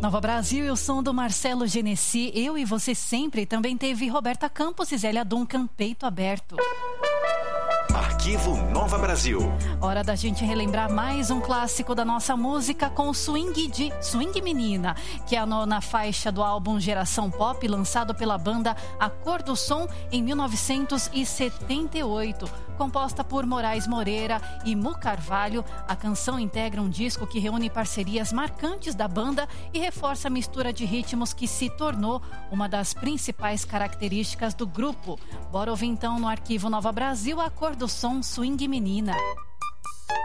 Nova Brasil e o som do Marcelo Genesi. Eu e Você Sempre também teve Roberta Campos e Zélia Duncan, Peito Aberto. Arquivo Nova Brasil. Hora da gente relembrar mais um clássico da nossa música com o Swing de Swing Menina, que é a nona faixa do álbum Geração Pop, lançado pela banda A Cor do Som em 1978. Composta por Moraes Moreira e Mu Carvalho, a canção integra um disco que reúne parcerias marcantes da banda e reforça a mistura de ritmos que se tornou uma das principais características do grupo. Bora ouvir então no Arquivo Nova Brasil A Cor do Som, Swing Menina.